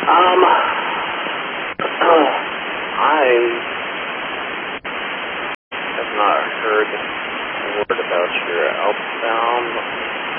I have not heard a word about your outbound.